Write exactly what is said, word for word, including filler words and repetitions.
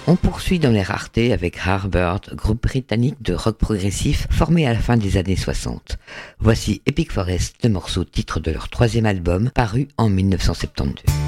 On poursuit dans les raretés avec Harbird, groupe britannique de rock progressif formé à la fin des années soixante. Voici Epic Forest, le morceau titre de leur troisième album paru en mille neuf cent soixante-douze.